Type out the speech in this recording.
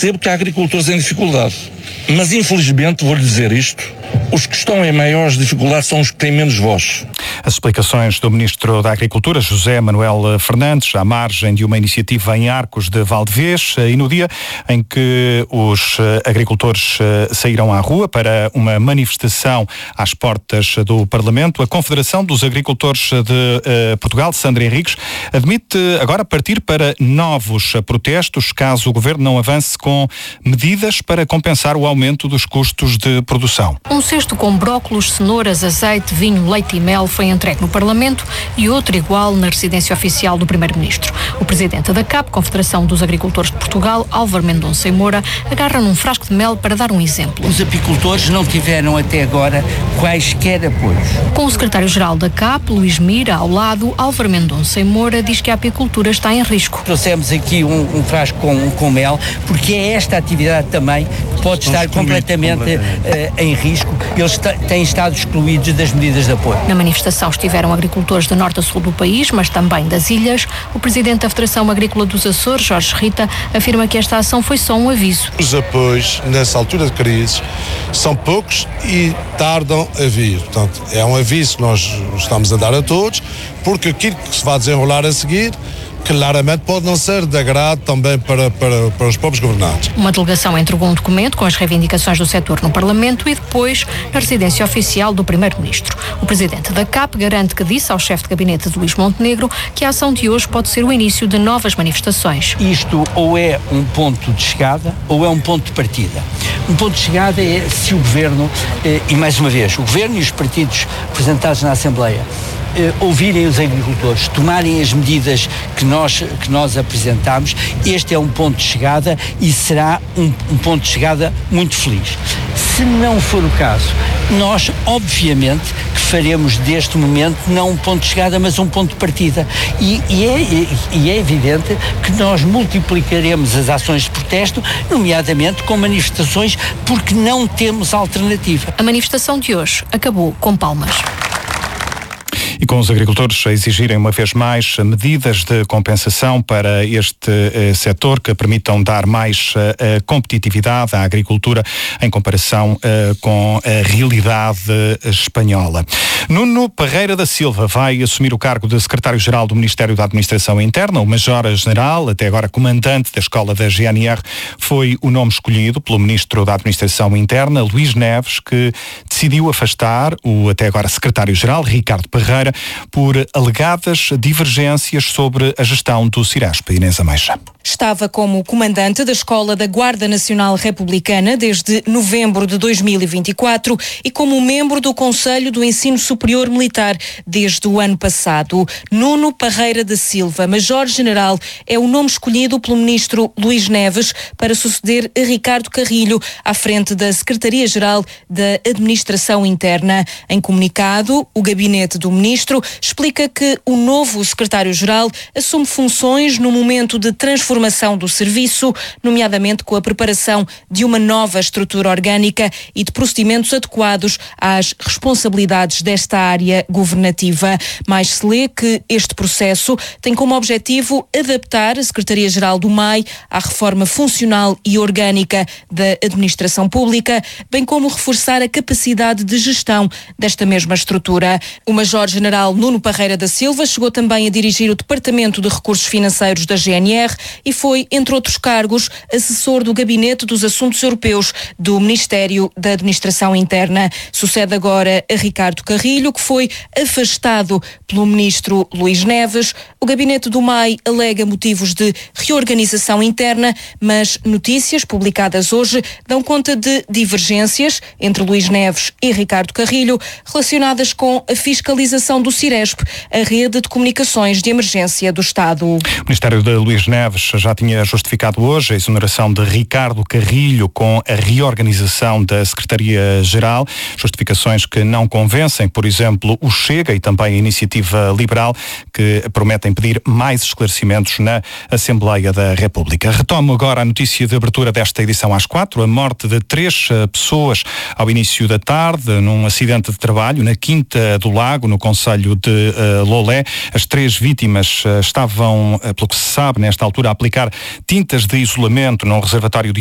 percebo que há agricultores em dificuldade, mas infelizmente vou-lhe dizer isto: os que estão em maiores dificuldades são os que têm menos voz. As explicações do Ministro da Agricultura, José Manuel Fernandes, à margem de uma iniciativa em Arcos de Valdevez, e no dia em que os agricultores saíram à rua para uma manifestação às portas do Parlamento, a Confederação dos Agricultores de Portugal, Sandra Henriques, admite agora partir para novos protestos caso o Governo não avance com medidas para compensar o aumento dos custos de produção. Um cesto com brócolos, cenouras, azeite, vinho, leite e mel foi entregue no Parlamento e outro igual na residência oficial do Primeiro-Ministro. O presidente da CAP, Confederação dos Agricultores de Portugal, Álvaro Mendonça e Moura, agarra num frasco de mel para dar um exemplo. Os apicultores não tiveram até agora quaisquer apoios. Com o secretário-geral da CAP, Luís Mira, ao lado, Álvaro Mendonça e Moura diz que a apicultura está em risco. Trouxemos aqui um frasco com mel, porque é esta atividade também que pode estar completamente em risco. Eles têm estado excluídos das medidas de apoio. Na manifestação estiveram agricultores de norte a sul do país, mas também das ilhas. O presidente da Federação Agrícola dos Açores, Jorge Rita, afirma que esta ação foi só um aviso. Os apoios, nessa altura de crise, são poucos e tardam a vir. Portanto, é um aviso que nós estamos a dar a todos, porque aquilo que se vai desenrolar a seguir claramente pode não ser de agrado também para os próprios governantes. Uma delegação entregou um documento com as reivindicações do setor no Parlamento e depois na residência oficial do Primeiro-Ministro. O presidente da CAP garante que disse ao chefe de gabinete de Luís Montenegro que a ação de hoje pode ser o início de novas manifestações. Isto ou é um ponto de chegada ou é um ponto de partida. Um ponto de chegada é se o Governo, e mais uma vez, o Governo e os partidos representados na Assembleia, ouvirem os agricultores, tomarem as medidas que nós apresentamos. Este é um ponto de chegada e será um ponto de chegada muito feliz. Se não for o caso, nós obviamente que faremos deste momento não um ponto de chegada, mas um ponto de partida. E é evidente que nós multiplicaremos as ações de protesto, nomeadamente com manifestações, porque não temos alternativa. A manifestação de hoje acabou com palmas. E com os agricultores a exigirem uma vez mais medidas de compensação para este setor que permitam dar mais competitividade à agricultura em comparação com a realidade espanhola. Nuno Parreira da Silva vai assumir o cargo de secretário-geral do Ministério da Administração Interna. O major-general, até agora comandante da escola da GNR, foi o nome escolhido pelo Ministro da Administração Interna, Luís Neves, que decidiu afastar o até agora secretário-geral, Ricardo Parreira, por alegadas divergências sobre a gestão do Ciresp. Inês Ameixa. Estava como comandante da Escola da Guarda Nacional Republicana desde novembro de 2024 e como membro do Conselho do Ensino Superior Militar desde o ano passado. Nuno Parreira da Silva, major-general, é o nome escolhido pelo ministro Luís Neves para suceder a Ricardo Carrilho à frente da Secretaria-Geral da Administração Interna. Em comunicado, o gabinete do ministro explica que o novo secretário-geral assume funções no momento de transformação do serviço, nomeadamente com a preparação de uma nova estrutura orgânica e de procedimentos adequados às responsabilidades desta área governativa. Mais se lê que este processo tem como objetivo adaptar a Secretaria-Geral do MAI à reforma funcional e orgânica da administração pública, bem como reforçar a capacidade de gestão desta mesma estrutura. O Major-General Nuno Parreira da Silva chegou também a dirigir o Departamento de Recursos Financeiros da GNR e foi, entre outros cargos, assessor do Gabinete dos Assuntos Europeus do Ministério da Administração Interna. Sucede agora a Ricardo Carrilho, que foi afastado pelo ministro Luís Neves. O gabinete do MAI alega motivos de reorganização interna, mas notícias publicadas hoje dão conta de divergências entre Luís Neves e Ricardo Carrilho relacionadas com a fiscalização do Ciresp, a rede de comunicações de emergência do Estado. O Ministério de Luís Neves já tinha justificado hoje a exoneração de Ricardo Carrilho com a reorganização da Secretaria-Geral, justificações que não convencem, por exemplo, o Chega e também a Iniciativa Liberal, que prometem pedir mais esclarecimentos na Assembleia da República. Retomo agora a notícia de abertura desta edição às 4, a morte de 3 pessoas ao início da tarde num acidente de trabalho na Quinta do Lago, no concelho de Lolé. As 3 vítimas estavam, pelo que se sabe nesta altura, a aplicar tintas de isolamento num reservatório de